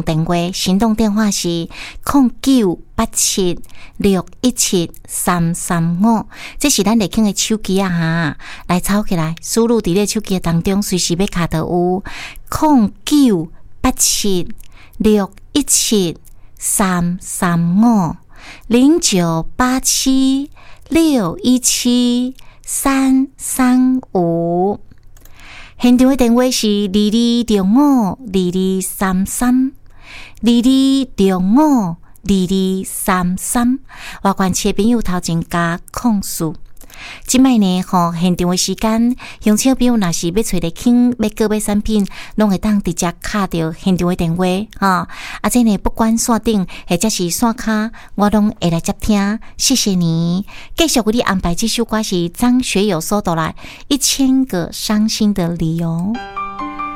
电话，行动电话是0987617335，这是咱立坑的手机啊哈，来抄起来，输入伫咧手机当中，随时要卡到有0987617335，0987617335。现场的电话是22052233，22052233，外县市的朋友头前加控诉。即摆呢，现场的时间，乡亲朋友若是要找立坑要购买产品，拢会当直接卡到现场的电话这呢，不管线顶或者是线卡，我拢会来接听。谢谢你，继续为你安排这首歌是张学友所带来《1000个伤心的理由》。